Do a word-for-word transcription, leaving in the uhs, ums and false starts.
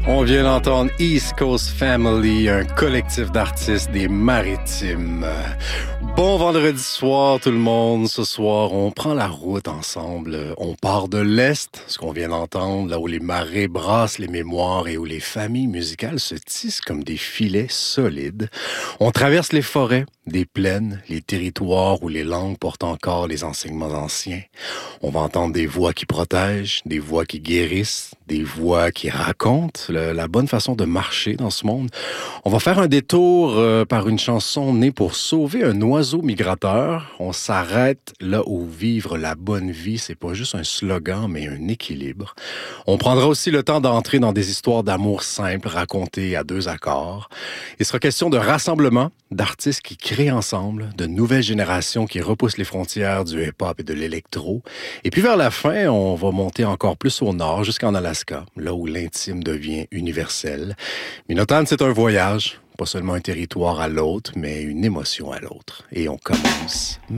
On vient d'entendre East Coast Family, un collectif d'artistes des Maritimes. Bon vendredi soir tout le monde. Ce soir, on prend la route ensemble. On part de l'Est, ce qu'on vient d'entendre, là où les marées brassent les mémoires et où les familles musicales se tissent comme des filets solides. On traverse les forêts, des plaines, les territoires où les langues portent encore les enseignements anciens. On va entendre des voix qui protègent, des voix qui guérissent, des voix qui racontent le, la bonne façon de marcher dans ce monde. On va faire un détour euh, par une chanson née pour sauver un oiseau migrateur. On s'arrête là où vivre la bonne vie, c'est pas juste un slogan, mais un équilibre. On prendra aussi le temps d'entrer dans des histoires d'amour simples racontées à deux accords. Il sera question de rassemblement, d'artistes qui créent ensemble, de nouvelles générations qui repoussent les frontières du hip-hop et de l'électro. Et puis vers la fin, on va monter encore plus au nord, jusqu'en Alaska, là où l'intime devient universel. Minotane, c'est un voyage, pas seulement un territoire à l'autre, mais une émotion à l'autre. Et on commence